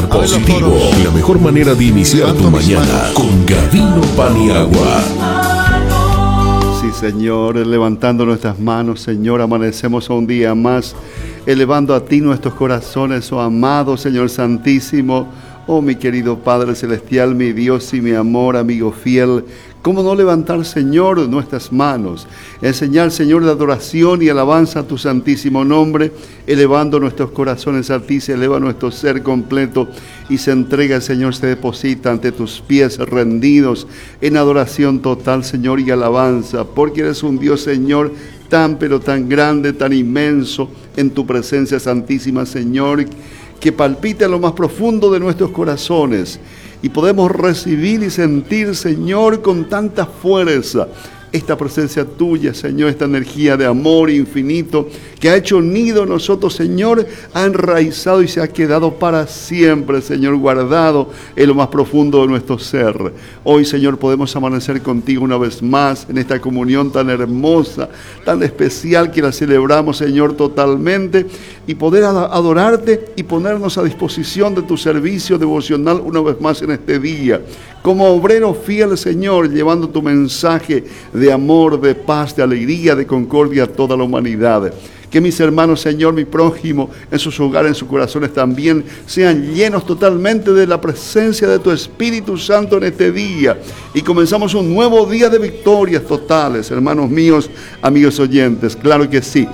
positivo, la mejor manera de iniciar tu mañana con Gavino Paniagua. Sí, Señor, levantando nuestras manos, Señor, amanecemos a un día más, elevando a ti nuestros corazones, oh amado Señor Santísimo, oh mi querido Padre Celestial, mi Dios y mi amor, amigo fiel. ¿Cómo no levantar, Señor, nuestras manos? Enseñar, Señor, de adoración y alabanza a tu santísimo nombre, elevando nuestros corazones a ti, se eleva nuestro ser completo y se entrega, Señor, se deposita ante tus pies rendidos en adoración total, Señor, y alabanza, porque eres un Dios, Señor, tan pero tan grande, tan inmenso en tu presencia santísima, Señor, que palpita en lo más profundo de nuestros corazones y podemos recibir y sentir, Señor, con tanta fuerza esta presencia tuya, Señor, esta energía de amor infinito que ha hecho nido en nosotros, Señor, ha enraizado y se ha quedado para siempre, Señor, guardado en lo más profundo de nuestro ser. Hoy, Señor, podemos amanecer contigo una vez más en esta comunión tan hermosa, tan especial que la celebramos, Señor, totalmente, y poder adorarte y ponernos a disposición de tu servicio devocional una vez más en este día. Como obrero fiel, Señor, llevando tu mensaje de amor, de paz, de alegría, de concordia a toda la humanidad. Que mis hermanos, Señor, mi prójimo, en sus hogares, en sus corazones también, sean llenos totalmente de la presencia de tu Espíritu Santo en este día. Y comenzamos un nuevo día de victorias totales, hermanos míos, amigos oyentes. Claro que sí.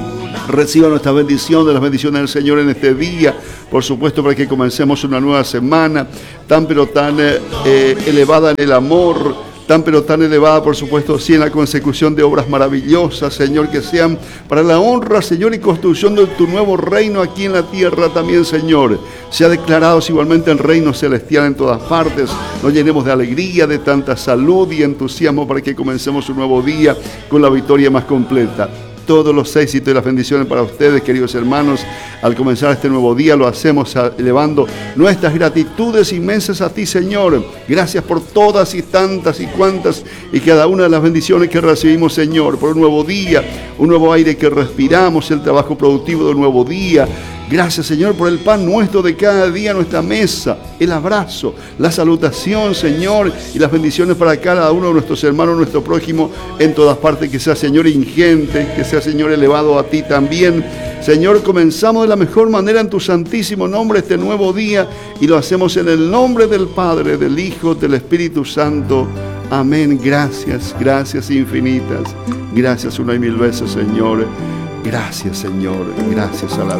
Reciba nuestra bendición, de las bendiciones del Señor en este día, por supuesto, para que comencemos una nueva semana tan pero tan elevada en el amor, tan pero tan elevada, por supuesto, sí, en la consecución de obras maravillosas, Señor, que sean para la honra, Señor, y construcción de tu nuevo reino aquí en la tierra también, Señor. Sea declarado igualmente el reino celestial en todas partes. Nos llenemos de alegría, de tanta salud y entusiasmo para que comencemos un nuevo día con la victoria más completa. Todos los éxitos y las bendiciones para ustedes, queridos hermanos. Al comenzar este nuevo día lo hacemos elevando nuestras gratitudes inmensas a ti, Señor. Gracias por todas y tantas y cuantas y cada una de las bendiciones que recibimos, Señor, por un nuevo día, un nuevo aire que respiramos, el trabajo productivo de un nuevo día. Gracias, Señor, por el pan nuestro de cada día, nuestra mesa, el abrazo, la salutación, Señor, y las bendiciones para cada uno de nuestros hermanos, nuestro prójimo, en todas partes. Que sea, Señor, ingente, que sea, Señor, elevado a ti también. Señor, comenzamos de la mejor manera en tu santísimo nombre este nuevo día y lo hacemos en el nombre del Padre, del Hijo, del Espíritu Santo. Amén. Gracias, gracias infinitas. Gracias una y mil veces, Señor. Gracias, Señor. Gracias a la